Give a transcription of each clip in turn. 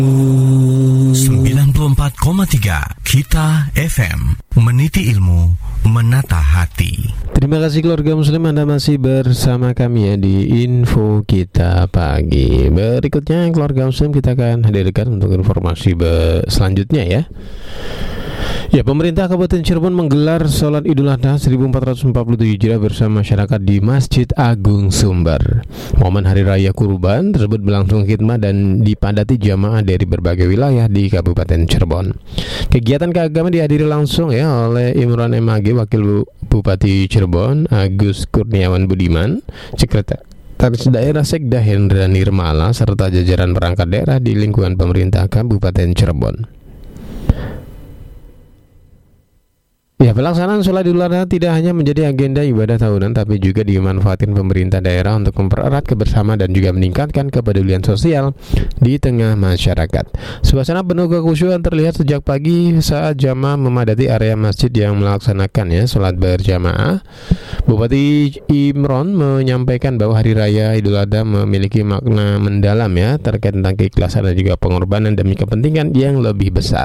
94,3 Kita FM, meniti ilmu, menata hati. Terima kasih keluarga muslim, Anda masih bersama kami ya di Info Kita Pagi. Berikutnya keluarga muslim kita akan hadirkan untuk informasi selanjutnya ya. Ya, pemerintah Kabupaten Cirebon menggelar sholat Idul Adha 1447 Hijriah bersama masyarakat di Masjid Agung Sumber. Momen Hari Raya Kurban tersebut berlangsung khidmah dan dipadati jamaah dari berbagai wilayah di Kabupaten Cirebon. Kegiatan keagamaan dihadiri langsung ya oleh Imron MAG, Wakil Bupati Cirebon, Agus Kurniawan Budiman, Sekretaris Daerah Sekda Hendra Nirmala, serta jajaran perangkat daerah di lingkungan pemerintah Kabupaten Cirebon. Ya, pelaksanaan sholat Idul Adha tidak hanya menjadi agenda ibadah tahunan, tapi juga dimanfaatkan pemerintah daerah untuk mempererat kebersamaan dan juga meningkatkan kepedulian sosial di tengah masyarakat. Suasana penuh kekhusyukan terlihat sejak pagi saat jamaah memadati area masjid yang melaksanakan ya sholat berjamaah. Bupati Imron menyampaikan bahwa Hari Raya Idul Adha memiliki makna mendalam ya terkait tentang keikhlasan dan juga pengorbanan demi kepentingan yang lebih besar.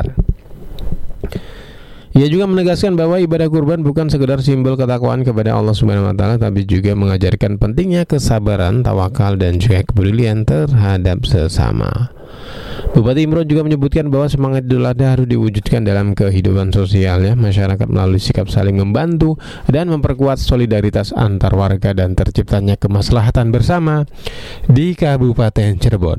Ia juga menegaskan bahwa ibadah kurban bukan sekedar simbol ketakwaan kepada Allah Subhanahu wa taala, tapi juga mengajarkan pentingnya kesabaran, tawakal dan juga kepedulian terhadap sesama. Bupati Imron juga menyebutkan bahwa semangat Idul Adha harus diwujudkan dalam kehidupan sosialnya masyarakat melalui sikap saling membantu dan memperkuat solidaritas antar warga dan terciptanya kemaslahatan bersama di Kabupaten Cirebon.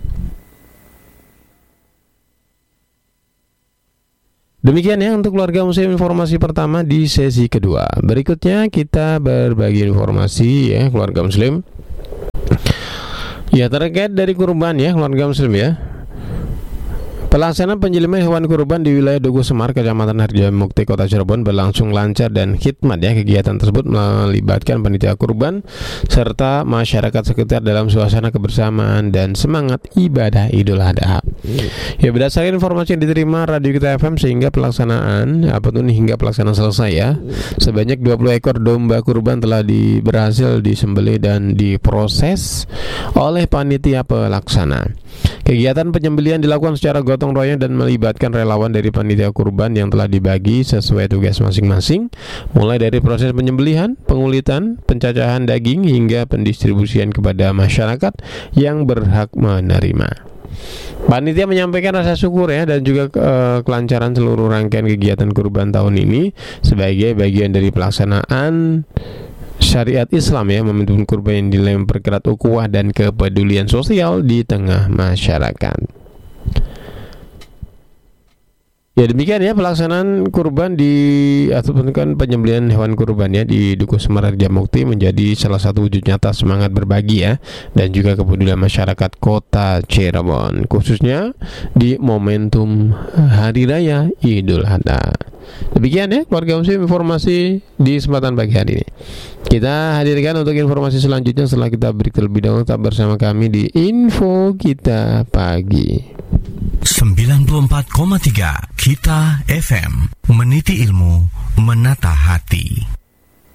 Demikian ya untuk keluarga muslim informasi pertama di sesi kedua. Berikutnya kita berbagi informasi ya keluarga muslim. Ya, terkait dari kurban ya keluarga muslim ya. Pelaksanaan penyembelihan hewan kurban di wilayah Dukuh Semar, Kecamatan Harjamukti, Kota Cirebon berlangsung lancar dan khidmat ya. Kegiatan tersebut melibatkan panitia kurban serta masyarakat sekitar dalam suasana kebersamaan dan semangat ibadah Idul Adha. Ya, berdasarkan informasi yang diterima Radio Kita FM hingga pelaksanaan selesai ya, sebanyak 20 ekor domba kurban telah berhasil disembelih dan diproses oleh panitia pelaksana. Kegiatan penyembelihan dilakukan secara gotong royong dan melibatkan relawan dari panitia kurban yang telah dibagi sesuai tugas masing-masing, mulai dari proses penyembelihan, pengulitan, pencacahan daging hingga pendistribusian kepada masyarakat yang berhak menerima. Panitia menyampaikan rasa syukur ya dan juga kelancaran seluruh rangkaian kegiatan kurban tahun ini sebagai bagian dari pelaksanaan syariat Islam ya, momentum kurban yang dinilai memperkerat ukhuwah dan kepedulian sosial di tengah masyarakat. Ya, demikian ya pelaksanaan kurban ataupun penyembelihan hewan kurban ya di Dukuh Semar Harjamukti menjadi salah satu wujud nyata semangat berbagi ya dan juga kepedulian masyarakat Kota Cirebon, khususnya di momentum Hari Raya Idul Adha. Demikian ya keluarga muslim informasi di kesempatan pagi hari ini. Kita hadirkan untuk informasi selanjutnya setelah kita break terlebih dahulu. Tetap bersama kami di Info Kita Pagi. 94,3 Kita FM, meniti ilmu, menata hati.